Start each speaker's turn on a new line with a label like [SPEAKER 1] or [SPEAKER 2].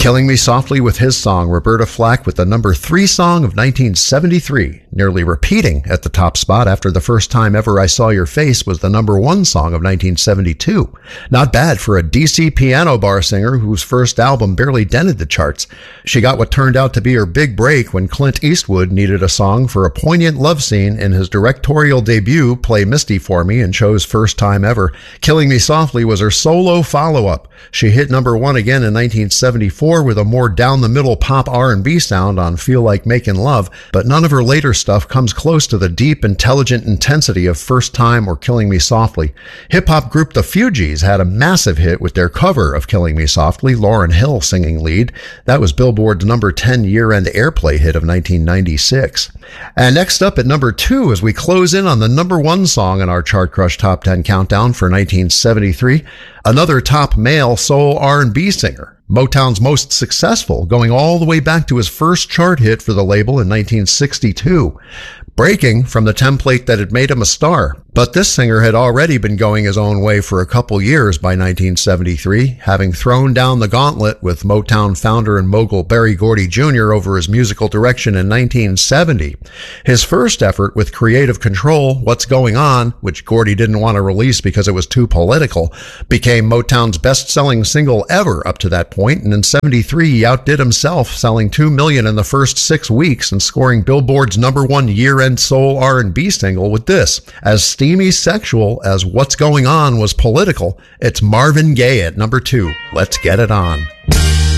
[SPEAKER 1] Killing Me Softly with his song, Roberta Flack with the number 3 song of 1973, nearly repeating at the top spot after The First Time Ever I Saw Your Face was the number 1 song of 1972. Not bad for a DC piano bar singer whose first album barely dented the charts. She got what turned out to be her big break when Clint Eastwood needed a song for a poignant love scene in his directorial debut, Play Misty for Me, and chose First Time Ever. Killing Me Softly was her solo follow-up. She hit number 1 again in 1974 with a more down-the-middle pop R&B sound on Feel Like Making Love, but none of her later stuff comes close to the deep, intelligent intensity of First Time or Killing Me Softly. Hip-hop group The Fugees had a massive hit with their cover of Killing Me Softly, Lauryn Hill singing lead. That was Billboard's number 10 year-end airplay hit of 1996. And next up at number 2, as we close in on the number 1 song in our Chart Crush Top 10 countdown for 1973, another top male soul R&B singer, Motown's most successful, going all the way back to his first chart hit for the label in 1962, breaking from the template that had made him a star. But this singer had already been going his own way for a couple years by 1973, having thrown down the gauntlet with Motown founder and mogul Berry Gordy Jr. over his musical direction in 1970. His first effort with Creative Control, What's Going On, which Gordy didn't want to release because it was too political, became Motown's best-selling single ever up to that point, and in 73 he outdid himself, selling 2 million in the first 6 weeks and scoring Billboard's number 1 year-end soul R&B single with this. As steamy sexual as What's Going On was political, it's Marvin Gaye at number 2. Let's get it on.